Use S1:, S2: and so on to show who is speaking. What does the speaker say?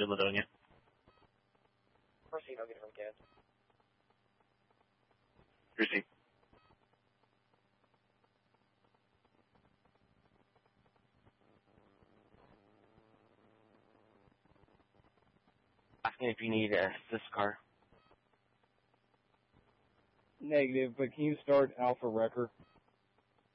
S1: Ladonia.
S2: Proceed, I'll get it from Ken.
S1: Receive. Asking if you need this car.
S3: Negative, but can you start Alpha Wrecker?